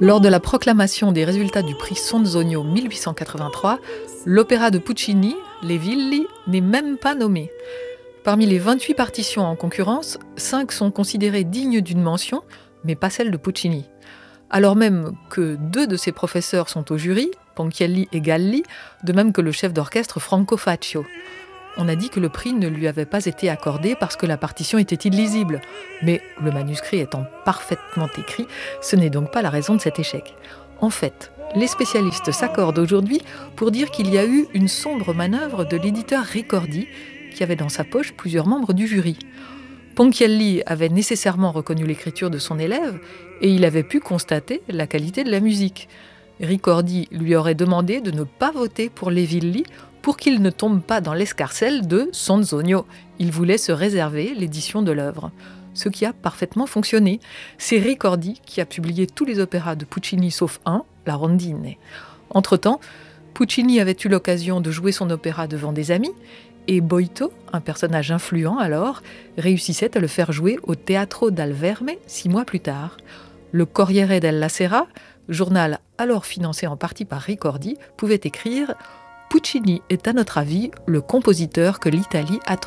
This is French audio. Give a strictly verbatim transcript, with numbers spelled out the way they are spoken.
Lors de la proclamation des résultats du prix Sonzogno mille huit cent quatre-vingt-trois, l'opéra de Puccini, Les Villi, n'est même pas nommé. Parmi les vingt-huit partitions en concurrence, cinq sont considérées dignes d'une mention, mais pas celle de Puccini. Alors même que deux de ses professeurs sont au jury, Ponchielli et Galli, de même que le chef d'orchestre Franco Faccio. On a dit que le prix ne lui avait pas été accordé parce que la partition était illisible. Mais le manuscrit étant parfaitement écrit, ce n'est donc pas la raison de cet échec. En fait, les spécialistes s'accordent aujourd'hui pour dire qu'il y a eu une sombre manœuvre de l'éditeur Ricordi, qui avait dans sa poche plusieurs membres du jury. Ponchielli avait nécessairement reconnu l'écriture de son élève et il avait pu constater la qualité de la musique. Ricordi lui aurait demandé de ne pas voter pour Les Villi pour qu'il ne tombe pas dans l'escarcelle de Sonzogno. Il voulait se réserver l'édition de l'œuvre. Ce qui a parfaitement fonctionné. C'est Ricordi qui a publié tous les opéras de Puccini sauf un, la Rondine. Entre-temps, Puccini avait eu l'occasion de jouer son opéra devant des amis et Boito, un personnage influent alors, réussissait à le faire jouer au Teatro dal Verme six mois plus tard. Le Corriere della Sera, journal alors financé en partie par Ricordi, pouvait écrire « Puccini est à notre avis le compositeur que l'Italie attendait ».